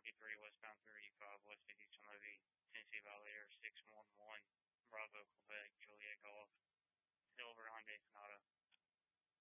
43 westbound 385 west of Houston Levy, Tennessee Valley Air 611, Bravo, Quebec, Juliet Golf.